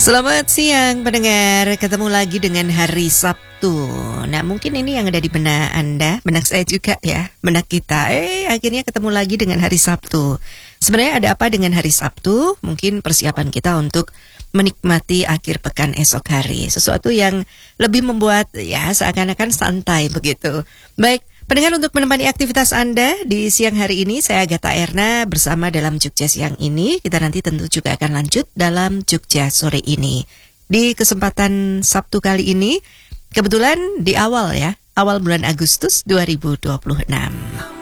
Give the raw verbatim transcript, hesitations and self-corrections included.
Selamat siang pendengar, ketemu lagi dengan hari Sabtu. Nah mungkin ini yang ada di benak Anda, benak saya juga ya, benak kita. Eh akhirnya ketemu lagi dengan hari Sabtu. Sebenarnya ada apa dengan hari Sabtu? Mungkin persiapan kita untuk menikmati akhir pekan esok hari. Sesuatu yang lebih membuat ya seakan-akan santai begitu. Baik. Pendengar, untuk menemani aktivitas Anda di siang hari ini, saya Agatha Erna bersama dalam Jogja siang ini. Kita nanti tentu juga akan lanjut dalam Jogja sore ini. Di kesempatan Sabtu kali ini, kebetulan di awal ya, awal bulan Agustus dua ribu dua puluh enam.